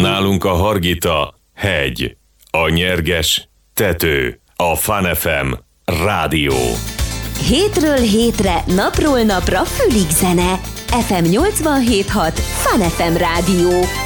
Nálunk a Hargita hegy, a Nyerges tető, a Fun FM rádió. Hétről hétre, napról napra fülig zene. FM 87.6 Fun FM rádió.